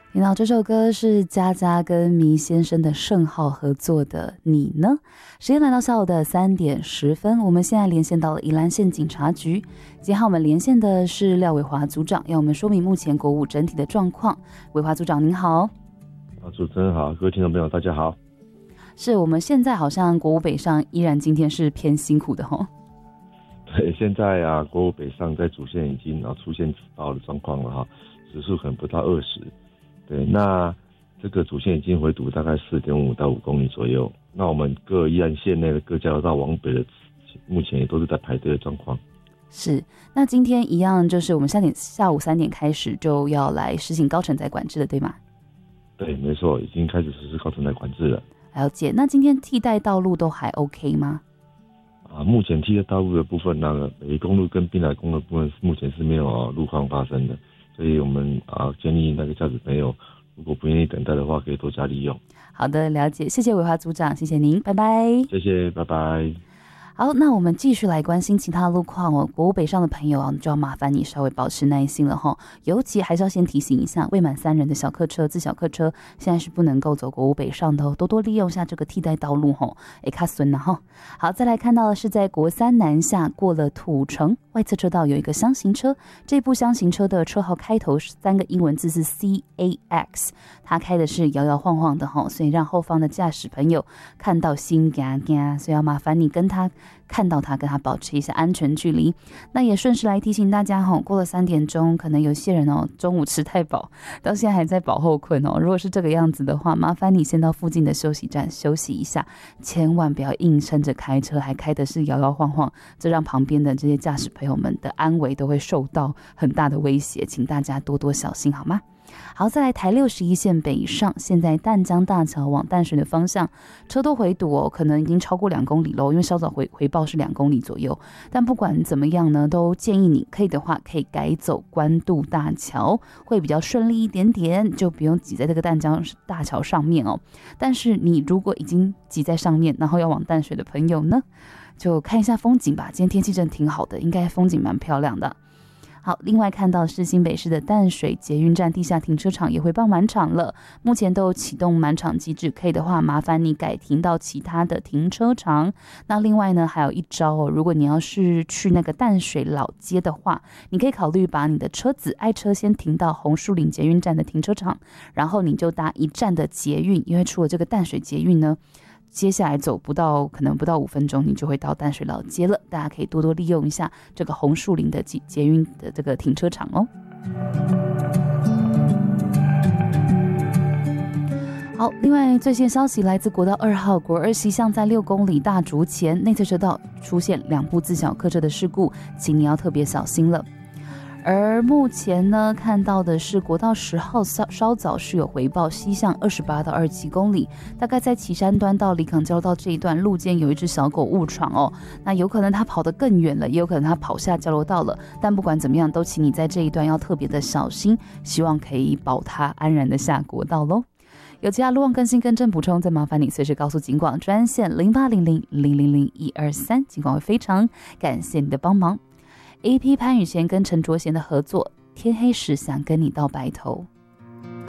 听到这首歌是佳佳跟迷先生的盛浩合作的《你呢》。时间来到下午的3点10分，我们现在连线到了宜兰县警察局。今天我们连线的是廖伟华组长，要我们说明目前国五整体的状况。伟华组长您好。 主持人好，各位听众朋友大家好。 是我们现在好像国五北上依然今天是偏辛苦的哦。 对，现在啊，国五北上在主线已经出现止爆的状况了哈，时速可能不到20。对，那这个主线已经回堵大概4.5到5公里左右。那我们各宜兰县内的各交流道往北的，目前也都是在排队的状况。 是，那今天一样就是我们下午3点开始就要来实行高承载管制了，对吗？ 对，没错，已经开始实施高承载管制了。 了解。那今天替代道路都还 OK 吗？ 目前替代道路的部分北宜公路跟滨海公路的部分目前是没有路况发生的。所以我们建议那个驾驶朋友，如果不愿意等待的话，可以多加利用。 好的，了解，谢谢伟华组长，谢谢您，拜拜。 谢谢，拜拜。 好，那我们继续来关心其他路况哦。国五北上的朋友就要麻烦你稍微保持耐心了哈。尤其还是要先提醒一下，未满3人的小客车、自小客车现在是不能够走国五北上的哦，多多利用一下这个替代道路哈。卡孙哈。好，再来看到的是在国3南下过了土城外侧车道有一个箱型车，这部箱型车的车号开头是3个英文字是 CAX， 它开的是摇摇晃晃的哈，所以让后方的驾驶朋友看到心惊惊，所以要麻烦你看到他跟他保持一下安全距离。那也顺势来提醒大家过了3点钟，可能有些人中午吃太饱，到现在还在饱后困如果是这个样子的话，麻烦你先到附近的休息站休息一下，千万不要硬撑着开车，还开的是摇摇晃晃，这让旁边的这些驾驶朋友们的安危都会受到很大的威胁，请大家多多小心好吗？好，再来台61线北上，现在淡江大桥往淡水的方向车都回堵可能已经超过2公里咯，因为稍早回报是2公里左右。但不管怎么样呢，都建议你可以的话可以改走关渡大桥，会比较顺利一点点，就不用挤在这个淡江大桥上面但是你如果已经挤在上面，然后要往淡水的朋友呢，就看一下风景吧，今天天气真的挺好的，应该风景蛮漂亮的。好，另外看到是新北市的淡水捷运站地下停车场也回报满场了，目前都有启动满场机制，可以的话麻烦你改停到其他的停车场。那另外呢还有一招如果你要是去那个淡水老街的话，你可以考虑把你的车子爱车先停到红树林捷运站的停车场，然后你就搭1站的捷运，因为除了这个淡水捷运呢，接下来走可能不到5分钟你就会到淡水老街了，大家可以多多利用一下这个红树林的捷运的这个停车场好，另外最新消息来自国道2号国2西向在6公里大竹前内侧车道出现2部自小客车的事故，请你要特别小心了。而目前呢看到的是国道10号稍早是有回报西向28到27公里，大概在旗山端到离港交流道这一段路肩有一只小狗误闯那有可能它跑得更远了，也有可能它跑下交流道了，但不管怎么样都请你在这一段要特别的小心，希望可以保它安然的下国道咯。有其他路况更新更正补充，再麻烦你随时告诉警广专线0800000123，警广会非常感谢你的帮忙。AP 潘宇贤跟陈卓贤的合作，天黑时想跟你到白头。